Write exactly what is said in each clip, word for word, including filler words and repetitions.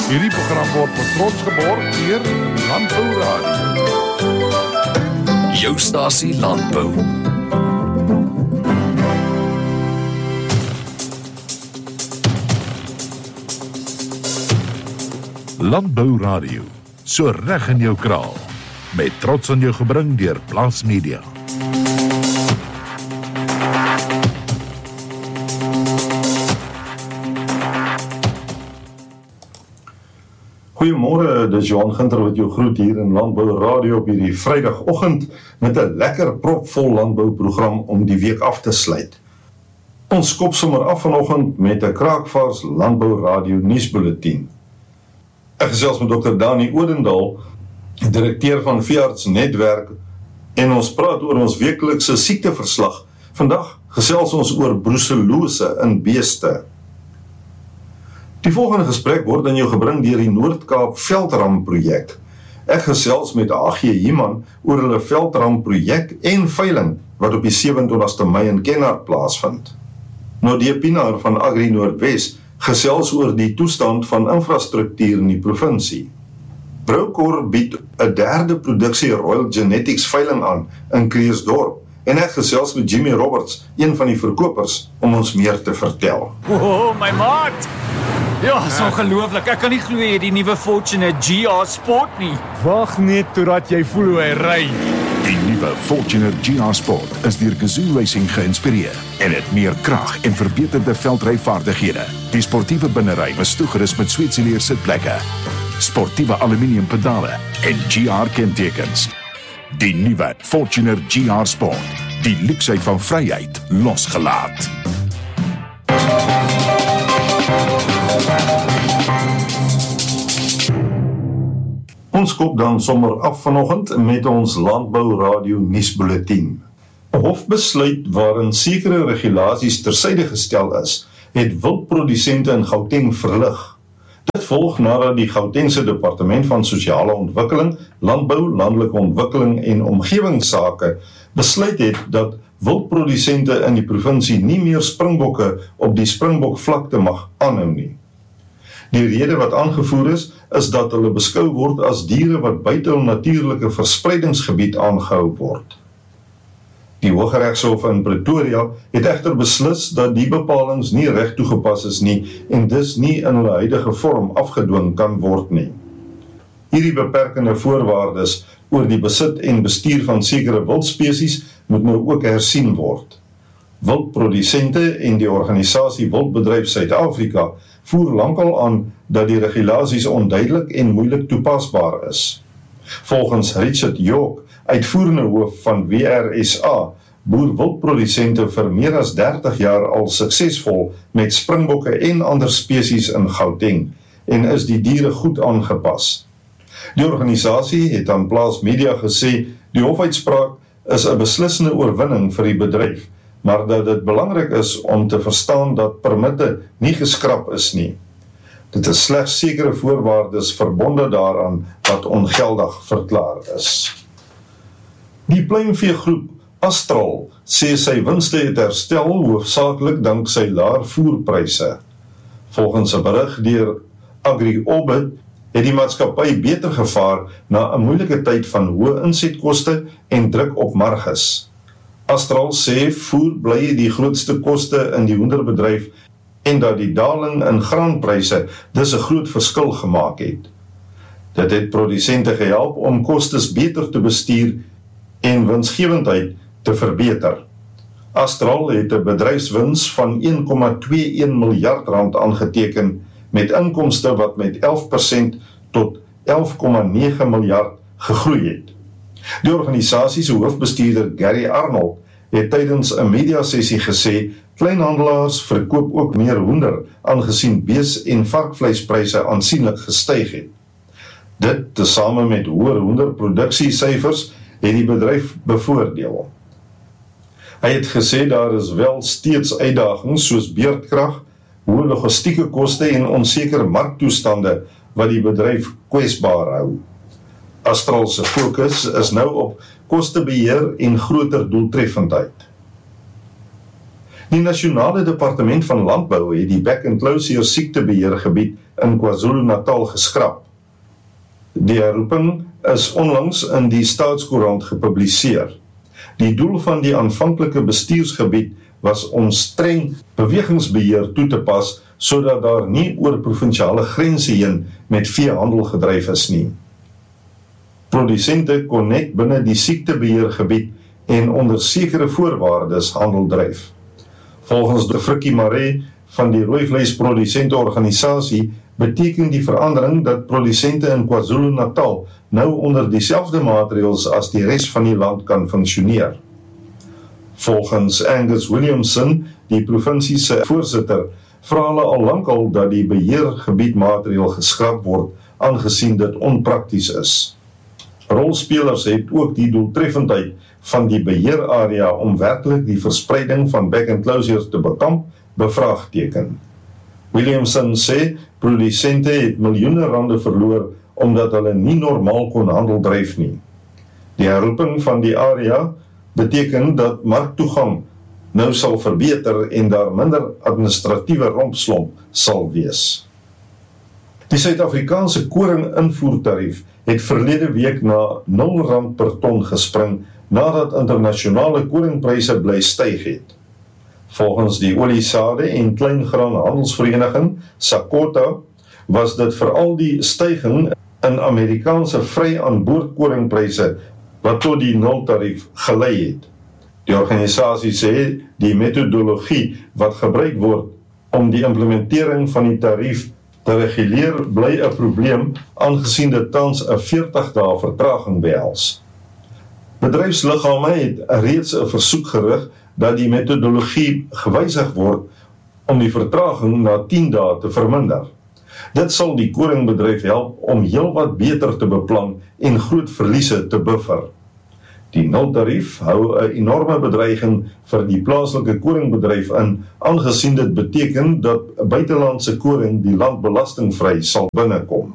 Hierdie program word met trots geborg deur Landbou Radio. Jou stasie Landbou. Landbou Radio, so reg in jou kraal. Met trots aan jou gebring deur Plaas Media. Goeiemôre, dis Johan Ginter wat jou groet hier in Landbou Radio op hierdie Vrydagoggend met 'n lekker propvol landbouprogram om die week af te sluit. Ons skop sommer af vanoggend met 'n kraakvars Landbou Radio nuusbulletin. Ek gesels met dokter Dani Odendaal, direkteur van Veearts Netwerk, en ons praat oor ons weeklikse siekteverslag. Vandag gesels ons oor bruselose in beeste. Die volgende gesprek word aan jou gebring deur die Noord-Kaap Veldram projek. Ek gesels met A G Human oor hulle Veldram projek en veiling wat op die sewe en twintigste Mei in Kenhardt plaasvind. Nadia Pinaar van Agri Noordwes gesels oor die toestand van infrastruktuur in die provinsie. Broukor bied 'n derde produksie Royal Genetics veiling aan in Kreersdorp en ek gesels met Jimmy Roberts, een van die verkopers, om ons meer te vertel. Oh, my maat! Ja, is ongelooflik. Ek kan nie glo jy het die nuwe Fortuner G R Sport nie. Wag net totdat jy voel hoe hy ry. Die nuwe Fortuner G R Sport is deur Gazoo Racing geïnspireer en het meer krag en verbeterde veldryvaardighede. Die sportiewe binnery is toegerus met Sweetseleer sitplekke, sportiewe aluminium pedale en G R kentekens. Die nuwe Fortuner G R Sport, die luksheid van vryheid losgelaat. Ons kop dan sommer af vanoggend met ons Landbou Radio nuusbulletin. 'n Hofbesluit waarin sekere regulasies tersyde gestel is, het wildprodusente in Gauteng verlig. Dit volg nadat die Gautengse Departement van Sosiale Ontwikkeling, Landbou, Landelike Ontwikkeling en Omgewingsake besluit het dat wildprodusente in die provinsie nie meer springbokke op die springbokvlakte mag aanhou nie. Die rede wat aangevoer is, is dat hulle beskou word as diere wat buite hul natuurlike verspreidingsgebied aangehou word. Die Hooggeregshof in Pretoria het egter beslis dat die bepalings nie reg toegepas is nie en dus nie in hulle huidige vorm afgedwing kan word nie. Hierdie beperkende voorwaardes oor die besit en bestuur van sekere wildspesies moet nou ook hersien word. Wildprodusente en die organisasie Wildbedryf Suid-Afrika voer lankal aan dat die regulasies onduidelik en moeilik toepasbaar is. Volgens Richard York, uitvoerende hoof van W R S A, boer wildprodusente vir meer as dertig jaar al suksesvol met springbokke en ander spesies in Gauteng en is die diere goed aangepas. Die organisasie het aan Plaas Media gesê die hofuitspraak is 'n beslissende oorwinning vir die bedryf, maar dat dit belangrik is om te verstaan dat permitte nie geskrap is nie. Dit is slegs sekere voorwaardes verbonde daaraan wat ongeldig verklaar is. Die pluimveegroep Astral sê sy winste het herstel hoofsaaklik dank sy laer voerpryse. Volgens 'n berig deur AgriOrbit het die maatskappy beter gevaar na 'n moeilike tyd van hoë insetkoste en druk op marges. Astral sê voer bly die grootste koste in die hoenderbedryf en dat die daling in graanpryse dus 'n groot verskil gemaak het. Dit het produsente gehelp om kostes beter te bestuur en winsgewendheid te verbeter. Astral het 'n bedryfswins van een komma twee een miljard rand aangeteken met inkomste wat met elf persent tot elf komma nege miljard gegroei het. Die organisasie se hoofbestuurder Gary Arnold het tydens 'n mediasessie gesê kleinhandelaars verkoop ook meer hoender aangesien bees- en varkvleispryse aansienlik gestyg het. Dit tesame met hoër hoenderproduksiesyfers het die bedryf bevoordeel. Hy het gesê daar is wel steeds uitdagings soos beerdkrag, hoë logistieke koste en onsekere marktoestande wat die bedryf kwesbaar hou. Astral se fokus is nou op kostebeheer en groter doeltreffendheid. Die Nasionale Departement van Landbou het die Back-and-Closure siektebeheergebied in KwaZulu-Natal geskraap. Die herroeping is onlangs in die Staatskoerant gepubliseer. Die doel van die aanvanklike bestuursgebied was om streng bewegingsbeheer toe te pas, sodat daar nie oor provinsiale grense heen met veehandel gedryf is nie. Produsente kon net binne die siektebeheergebied en onder sekere voorwaardes handel dryf. Volgens de Frikkie Maree van die Rooivleesprodusente Organisasie beteken die verandering dat produsente in KwaZulu-Natal nou onder dieselfde maatreëls as die res van die land kan funksioneer. Volgens Angus Williamson, die provinsie se voorsitter, vra hulle al lankal dat die beheergebiedmaatreël geskraap word, aangesien dit onprakties is. Rolspelers het ook die doeltreffendheid van die beheerarea om werklik die verspreiding van back-and-closures te bekamp, bevraagteken. Williamson sê, produsente het miljoene rande verloor, omdat hulle nie normaal kon handel dryf nie. Die herroeping van die area beteken dat marktoegang nou sal verbeter en daar minder administratiewe rompslomp sal wees. Die Suid-Afrikaanse koring-invoertarief het verlede week na nul rand per ton gespring, nadat internasionale koringpryse bly styg het. Volgens die oliesade en kleingraan handelsvereniging, SACOTA, was dit veral die styging in Amerikaanse vry aan boord koringpryse wat tot die nultarief gelei het. Die organisasie sê die metodologie wat gebruik word om die implementering van die tarief te reguleer bly 'n probleem, aangesien dit tans 'n veertig dae vertraging behels. Bedryfsliggame het reeds 'n versoek gerig dat die metodologie gewysig word om die vertraging na tien dae te verminder. Dit sal die koringbedryf help om heelwat beter te beplan en groot verliese te buffer. Die nultarief hou 'n enorme bedreiging vir die plaaslike koringbedryf in, aangesien dit beteken dat buitelandse koring die land belastingvry sal binnekom.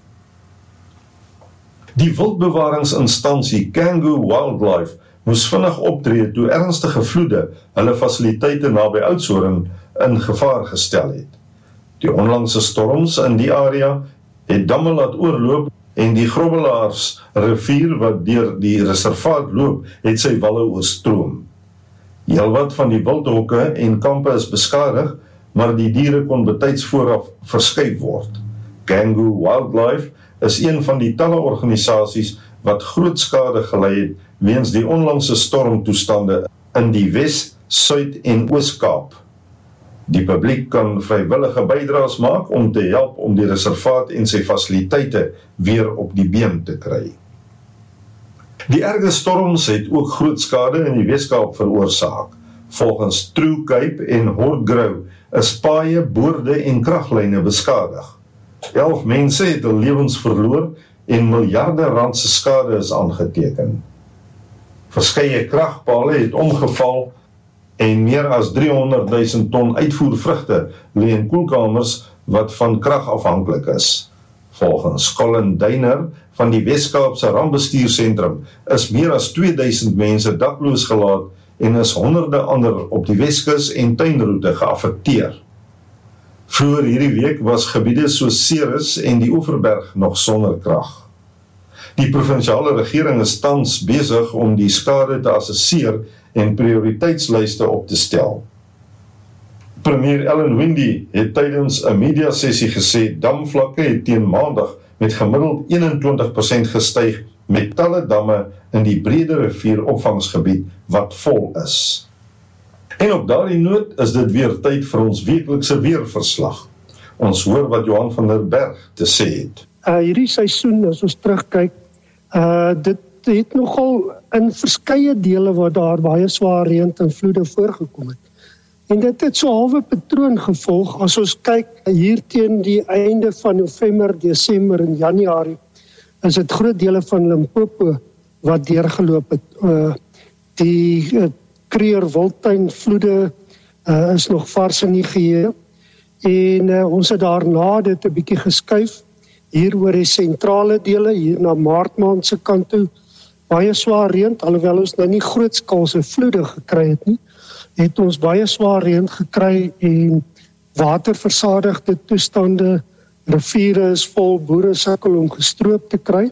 Die wildbewaringsinstansie Kangu Wildlife moes vinnig optree toe ernstige vloede hulle fasiliteite naby Oudtshoorn in gevaar gestel het. Die onlangse storms in die area het damme laat oorloop en die Grobbelaars rivier wat deur die reservaat loop, het sy walle oorstroom. Heelwat van die wildhokke en kampe is beskadig, maar die diere kon betyds vooraf verskuif word. Kangu Wildlife is een van die talle organisasies wat groot skade gelei het weens die onlangse stormtoestande in die Wes, Suid en Oos-Kaap. Die publiek kan vrywillige bydraes maak om te help om die reservaat en sy fasiliteite weer op die been te kry. Die erge storms het ook groot skade in die Weskaap veroorsaak. Volgens True Cape en Hortgrove is paaie, boorde en kraglyne beskadig. Elf mense het hul lewens verloor en miljarde rand se skade is aangeteken. Verskeie kragpale het omgeval en meer as driehonderd duisend ton uitvoervrugte lê in koelkamers wat van krag afhanklik is. Volgens Colin Duiner van die Weskaapse Rampbestuursentrum is meer as twee duisend mense dakloos gelaat en is honderde ander op die Weskus en tuinroete geaffekteer. Vroeger hierdie week was gebiede soos Ceres en die Oeverberg nog sonder krag. Die provinsiale regering is tans besig om die skade te assesseer en prioriteitslyste op te stel. Premier Ellen Windey het tydens 'n mediasessie gesê damvlakke het teen maandag met gemiddeld eenentwintig persent gestyg met talle damme in die Brede Rivier opvangsgebied wat vol is. En op daardie noot is dit weer tyd vir ons weeklikse weerverslag. Ons hoor wat Johan van der Berg te sê het. Uh, hierdie seisoen, as ons terugkyk, uh, dit het nogal in verskeie dele waar daar baie swaar reën en vloede voorgekom het. En dit het so halwe patroon gevolg as ons kyk hier teen die einde van November, Desember en Januarie, is dit groot dele van Limpopo wat deurgeloop het. Uh, die uh, Kruger Wildtuin vloede uh, is nog vars in die geheue en uh, ons het daarna dit 'n bietjie geskuif hier oor die sentrale dele, hier na Maartmaand se kant toe, baie swaar reën, alhoewel ons nou nie grootskaalse vloede gekry het nie, het ons baie swaar reën gekry en waterversadigde toestande, riviere is vol, boere sukkel om gestroop te kry.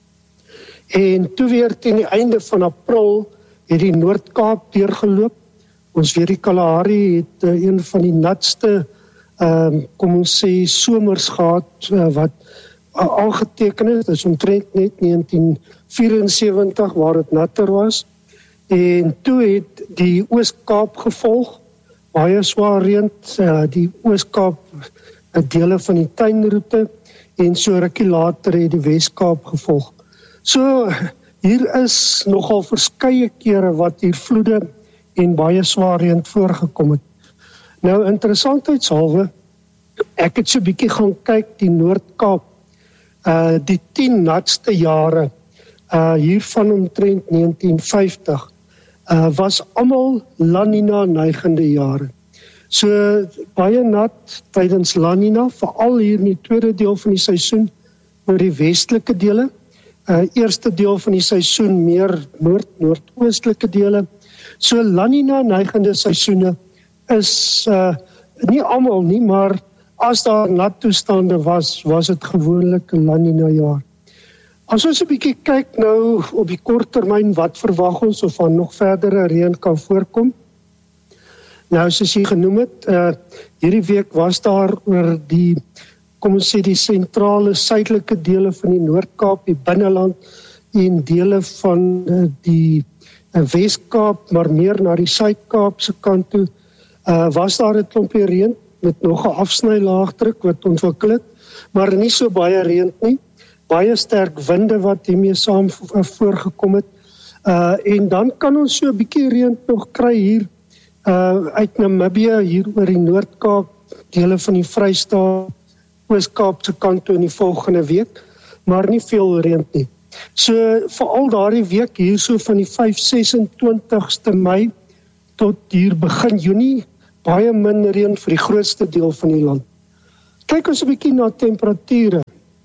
En toe weer teen die einde van April het die Noord-Kaap deurgeloop. Ons weet die Kalahari het uh, een van die natste, um, kom ons sê, somers gehad, uh, wat uh, aangeteken is, dis omtrent net negentien vyf-en-sewentig waar het natter was. En toe het die Oos-Kaap gevolg, baie swaar reën, uh, die Oos-Kaap, uh, dele van die tuinroete, en so rukkie later het die Wes-Kaap gevolg. So, hier is nogal verskeie kere wat hier vloede en baie swaar reën voorgekom het. Nou, interessantheidshalwe, ek het so 'n bietjie gaan kyk, die Noord-Kaap, uh, die tien natste jare, uh, hiervan omtrent negentien vyftig, uh, was almal La Nina neigende jare. So, baie nat tydens La Nina, veral hier in die tweede deel van die seisoen, oor die westelike dele, Uh, eerste deel van die seisoen meer noord-noordoostelike dele. So La Nina neigende seisoene is uh, nie almal nie, maar as daar nat toestande was, was dit gewoonlik 'n La Nina jaar. As ons 'n bietjie kyk nou op die kort termyn, wat verwag ons of aan nog verdere reën kan voorkom? Nou, soos jy genoem het, uh, hierdie week was daar oor die kom ons sê die sentrale suidelike dele van die Noord-Kaap, die binneland en dele van uh, die uh, Wes-Kaap, maar meer na die Suid-Kaapse kant toe, uh, was daar 'n klompie reën met nog 'n afsnylaagdruk wat ontwikkel het, maar nie so baie reën nie. Baie sterk winde wat hiermee saam voorgekom het. Uh, en dan kan ons so 'n bietjie reën nog kry hier uh, uit Namibië, hier oor die Noord-Kaap, dele van die Vrystaat, Oos-Kaapse kant toe in die volgende week, maar nie veel reën nie. So, veral daardie week hier so van die vyf-ses-en-twintigste Mei tot hier begin Junie, baie min reën vir die grootste deel van die land. Kyk ons 'n bietjie na temperature.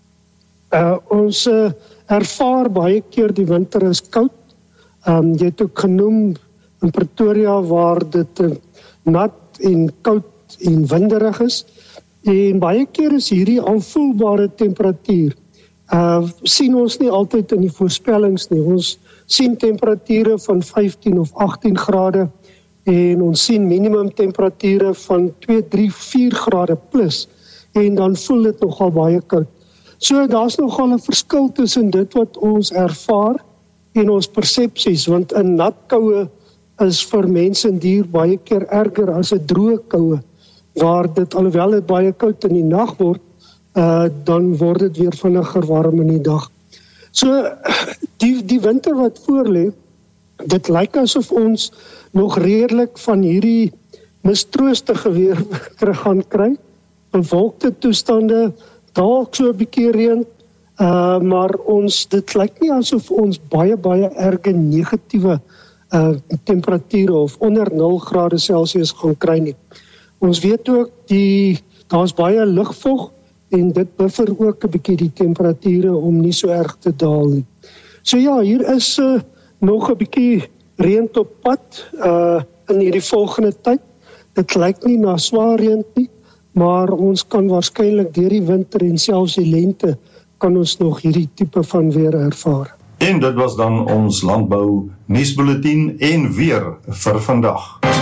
Uh, ons uh, ervaar baie keer die winter is koud. Um, jy het ook genoem in Pretoria waar dit uh, nat en koud en winderig is. En baie keer is hierdie aanvoelbare temperatuur. Uh, sien ons nie altyd in die voorspellings nie. Ons sien temperature van vyftien of agttien grade en ons sien minimum temperature van twee, drie, vier grade plus. En dan voel dit nogal baie koud. So daar's nogal 'n verskil tussen dit wat ons ervaar en ons persepsies, want 'n nat koue is vir mense en dier baie keer erger as 'n droë koue, waar dit alhoewel dit baie koud in die nag word, uh, dan word dit weer vinniger warm in die dag. So die die winter wat voorlê, dit lyk asof ons nog redelik van hierdie mistroostige weer gaan kry, bewolkte toestande, dalk so 'n bietjie reën, uh, maar ons dit lyk nie asof ons baie baie erge negatiewe uh, temperature of onder nul grade Celsius gaan kry nie. Ons weet ook die daar's baie lugvog en dit buffer ook 'n bietjie die temperature om nie so erg te daal nie. So ja, hier is uh, nog 'n bietjie reën op pad uh, in hierdie volgende tyd. Dit lyk nie na swaar reën nie, maar ons kan waarskynlik deur die winter en selfs die lente kan ons nog hierdie tipe van weer ervaar. En dit was dan ons landbou nuusbulletin en weer vir vandag.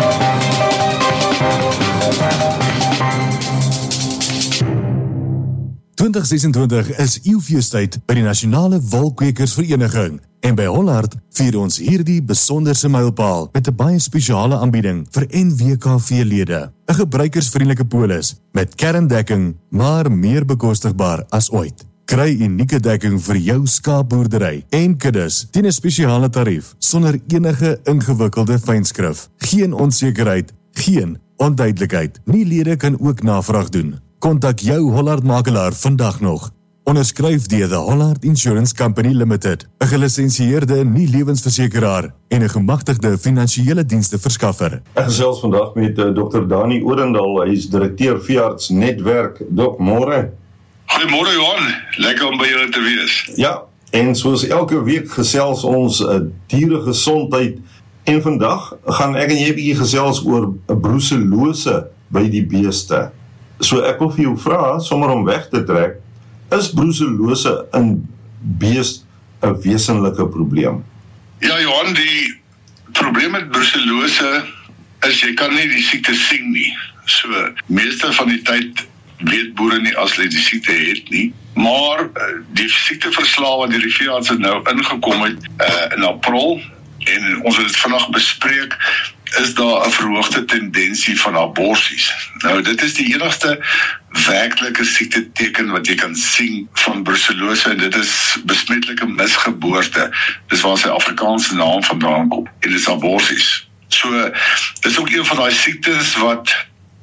twintig sesentwintig is eeufeestyd by die Nasionale Wolkwekersvereniging en by Hollard vier ons hierdie besonderse mylpaal met 'n baie spesiale aanbieding vir N W K V-lede. 'n Gebruikersvriendelike polis met kerndekking, maar meer bekostigbaar as ooit. Kry unieke dekking vir jou skaapboerdery en kuddes teen 'n spesiale tarief sonder enige ingewikkelde fynskrif. Geen onsekerheid, geen onduidelikheid. Nie lede kan ook navraag doen. Kontak jou Hollard makelaar vandag nog. Onderskryf deur the Hollard Insurance Company Limited, 'n gelisensieerde nie-lewensversekeraar en 'n gemagtigde finansiële dienste verskaffer. Ek gesels vandag met uh, dokter Dani Odendaal, hy is direkteur veearts netwerk. Dok, môre. Goeiemôre Johan, lekker om by julle te wees. Ja, en soos elke week gesels ons uh, dieregesondheid En vandag gaan ek en jy 'n bietjie gesels oor bruselose by die beeste. So ek wil vir jou vra, sommer om weg te trek, is bruselose in beest 'n wesenlike probleem? Ja, Johan, die probleem met bruselose is jy kan nie die siekte sien nie. So, meeste van die tyd weet boere nie as hulle die siekte het nie, maar die siekteverslae wat die veeartse nou ingekom het uh, in April, en ons het dit vandag bespreek, is daar 'n verhoogde tendensie van aborsies. Nou, dit is die enigste werklike siekteteken wat jy kan sien van bruselose, en dit is besmetlike misgeboorte. Dis waar sy Afrikaanse naam vandaan kom, en dit is aborsies. So, dit is ook een van die siektes wat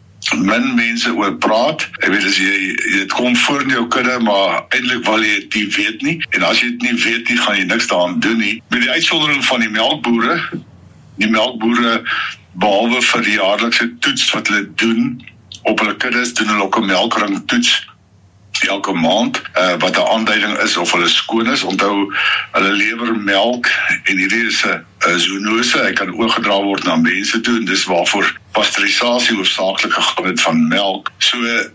min mense oor praat. Ek weet, as jy, dit kom voor in jou kudde, maar eintlik wil jy dit nie weet nie, en as jy dit nie weet nie, gaan jy niks daaraan doen nie. Met die uitsondering van die melkboere, die melkboere, behalwe vir die jaarlikse toets wat hulle doen, op hulle kuddes, doen hulle ook 'n melkring toets, elke maand, uh, wat 'n aanduiding is of hulle skoon is. Onthou, hulle lewer melk, en hierdie is 'n zoonose, hy kan oorgedra word na mense toe, en dis waarvoor pasteurisasie hoofsaaklik gegaan het van melk. So,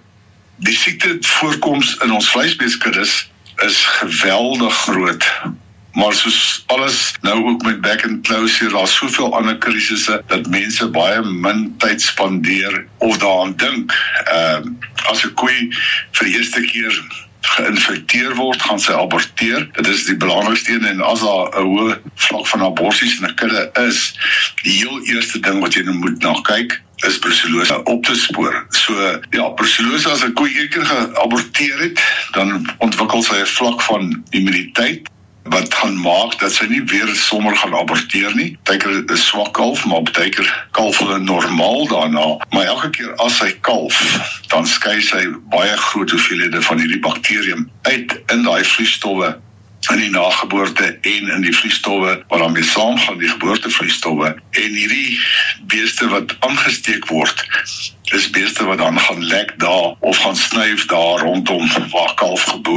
die siekte voorkoms in ons vleisbeeskuddes is geweldig groot. Maar soos alles nou ook met back and close, daar is soveel ander krisisse dat mense baie min tyd spandeer of daaraan dink. Uh, as 'n koei vir die eerste keer geïnfekteer word, gaan sy aborteer. Dit is die belangrikste een, en as daar 'n hoë vlak van aborsies in 'n kudde is, die heel eerste ding wat jy nou moet na kyk, is bruselose op te spoor. So, ja, bruselose, as 'n koei een keer geaborteer het, dan ontwikkel sy 'n vlak van immuniteit, wat gaan maak dat sy nie weer sommer gaan aborteer nie. Partykeer is swak kalf, maar partykeer kalf hulle normaal daarna. Maar elke keer as sy kalf, dan skei sy baie groot hoeveelhede van hierdie bakterium uit in daai vloeistowwe in die nageboorte en in die vloeistowwe wat daarmee saamgaan, die geboortevloeistowwe. En hierdie beeste wat aangesteek word, is beeste wat dan gaan lek daar of gaan snuif daar rondom waar kalf geboorte